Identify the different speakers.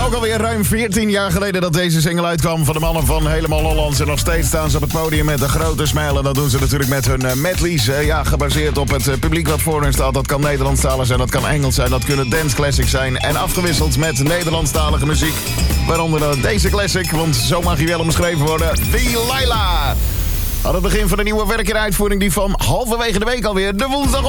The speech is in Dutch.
Speaker 1: ook alweer ruim 14 jaar geleden dat deze single uitkwam van de mannen van Helemaal Hollands. En nog steeds staan ze op het podium met een grote smile. En dat doen ze natuurlijk met hun medleys. Gebaseerd op het publiek wat voor hen staat. Dat kan Nederlandstalig zijn, dat kan Engels zijn, dat kunnen dance classics zijn. En afgewisseld met Nederlandstalige muziek. Waaronder deze classic, want zo mag hij wel omschreven worden. Delilah. Aan het begin van een nieuwe werk in uitvoering die van halverwege de week alweer de woensdag